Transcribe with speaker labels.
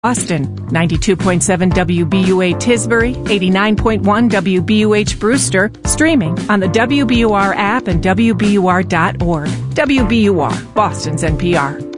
Speaker 1: Boston, 92.7 WBUA Tisbury, 89.1 WBUH Brewster, streaming on the WBUR app and WBUR.org. WBUR, Boston's NPR.